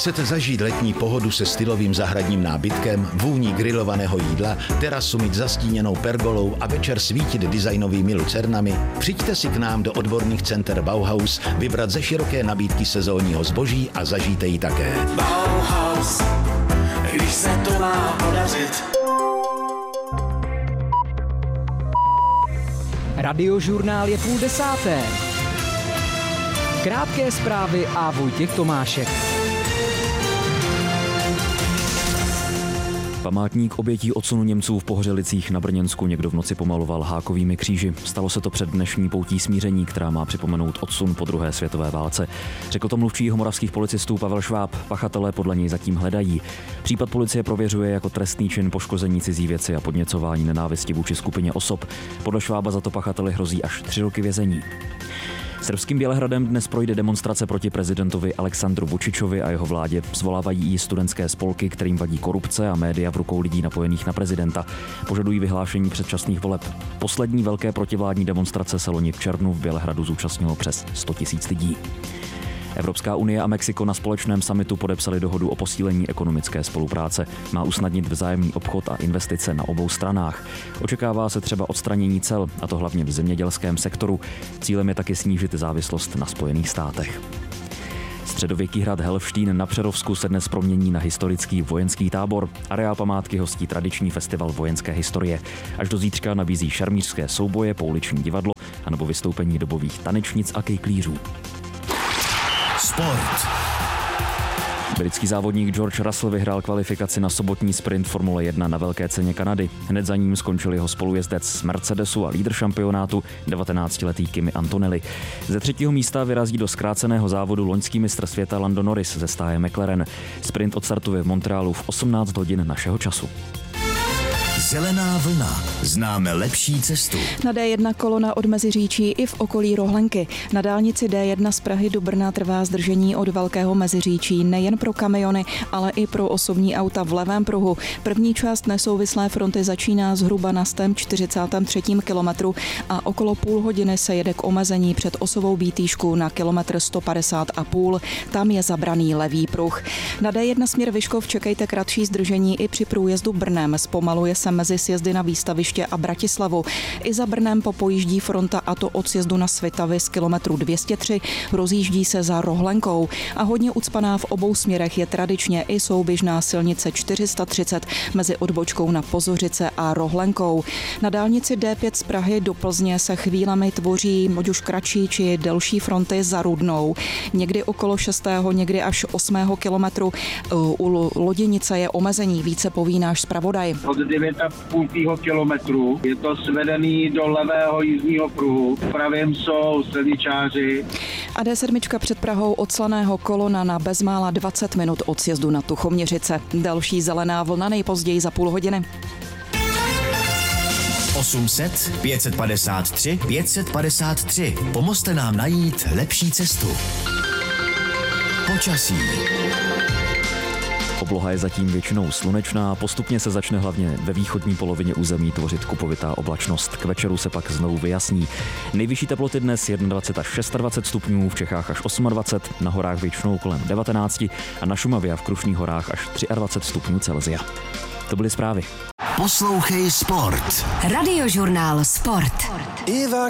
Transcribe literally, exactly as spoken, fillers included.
Chcete zažít letní pohodu se stylovým zahradním nábytkem, vůní grilovaného jídla, terasu mít zastíněnou pergolou a večer svítit designovými lucernami? Přijďte si k nám do odborných center Bauhaus vybrat ze široké nabídky sezónního zboží a zažijte ji také. Bauhaus, když se to má podařit. Radiožurnál je půl desáté. Krátké zprávy a Vojtěch Tomášek. Památník obětí odsunu Němců v Pohořelicích na Brněnsku někdo v noci pomaloval hákovými kříži. Stalo se to před dnešní poutí smíření, která má připomenout odsun po druhé světové válce. Řekl to mluvčí jihomoravských policistů Pavel Šváb. Pachatelé podle něj zatím hledají. Případ policie prověřuje jako trestný čin poškození cizí věci a podněcování nenávisti vůči skupině osob. Podle Švába za to pachateli hrozí až tři roky vězení. Srbským Bělehradem dnes projde demonstrace proti prezidentovi Aleksandru Vučičovi a jeho vládě. Svolávají i studentské spolky, kterým vadí korupce a média v rukou lidí napojených na prezidenta. Požadují vyhlášení předčasných voleb. Poslední velké protivládní demonstrace se loni v červnu v Bělehradu zúčastnilo přes sto tisíc lidí. Evropská unie a Mexiko na společném summitu podepsali dohodu o posílení ekonomické spolupráce. Má usnadnit vzájemný obchod a investice na obou stranách. Očekává se třeba odstranění cel, a to hlavně v zemědělském sektoru. Cílem je taky snížit závislost na Spojených státech. Středověký hrad Helfštín na Přerovsku se dnes promění na historický vojenský tábor. Areál památky hostí tradiční festival vojenské historie. Až do zítřka nabízí šarmířské souboje, pouliční divadlo anebo vystoupení dobových tanečnic a kejklířů. Sport. Britský závodník George Russell vyhrál kvalifikaci na sobotní sprint Formule jedna na Velké ceně Kanady. Hned za ním skončil jeho spolujezdec z Mercedesu a lídr šampionátu devatenáctiletý Kimi Antonelli. Ze třetího místa vyrazí do zkráceného závodu loňský mistr světa Lando Norris ze stáje McLaren. Sprint odstartuje v Montrealu v osmnáct hodin našeho času. Zelená vlna. Známe lepší cestu. Na D jedna kolona od Meziříčí i v okolí Rohlenky. Na dálnici D jedna z Prahy do Brna trvá zdržení od Velkého Meziříčí nejen pro kamiony, ale i pro osobní auta v levém pruhu. První část nesouvislé fronty začíná zhruba na sto čtyřicátém třetím kilometru a okolo půl hodiny se jede k omezení před Osovou Bítýšku na kilometr sto padesát a půl. Tam je zabraný levý pruh. Na D jedna směr Vyškov čekejte kratší zdržení i při průjezdu Brnem. Zpomaluje se mezi sjezdy na Výstaviště a Bratislavu. I za Brnem popojíždí fronta, a to od sjezdu na Svitavy z kilometru dvě stě tři, rozjíždí se za Rohlenkou. A hodně ucpaná v obou směrech je tradičně i souběžná silnice čtyři sta třicet mezi odbočkou na Pozořice a Rohlenkou. Na dálnici D pět z Prahy do Plzně se chvílemi tvoří ať už kratší či delší fronty za Rudnou. Někdy okolo šestého, někdy až osmého kilometru. U Loděnice je omezení, více poví náš zpravodaj. Od devět a půl kilometru je to svedený do levého jízdního pruhu. V pravém jsou silničáři. A D sedm před Prahou od Slaného Kolona na bezmála dvacet minut od sjezdu na Tuchoměřice. Další zelená vlna nejpozději za půl hodiny. osm set, pět set padesát tři, pět set padesát tři. Pomozte nám najít lepší cestu. Počasí. Obloha je zatím většinou slunečná, postupně se začne hlavně ve východní polovině území tvořit kupovitá oblačnost. K večeru se pak znovu vyjasní. Nejvyšší teploty dnes dvacet jedna až dvacet šest stupňů, v Čechách až dvacet osm, na horách většinou kolem devatenáct a na Šumavě a v Krušných horách až dvacet tři stupňů Celsia. To byly zprávy. Poslouchej Sport. Radiožurnál Sport. Iva